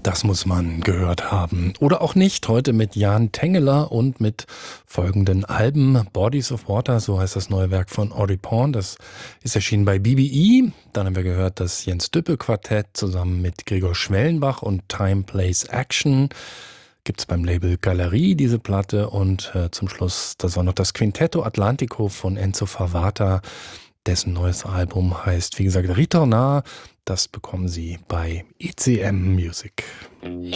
Das muss man gehört haben. Oder auch nicht. Heute mit Jan Tengeler und mit folgenden Alben. Bodies of Water, so heißt das neue Werk von Audrey Porn. Das ist erschienen bei BBE. Dann haben wir gehört das Jens Düppel Quartett zusammen mit Gregor Schwellenbach und Time Plays Action. Gibt es beim Label Galerie diese Platte. Und zum Schluss, das war noch das Quintetto Atlantico von Enzo Favata. Dessen neues Album heißt, wie gesagt, Ritornar. Das bekommen Sie bei ECM Music.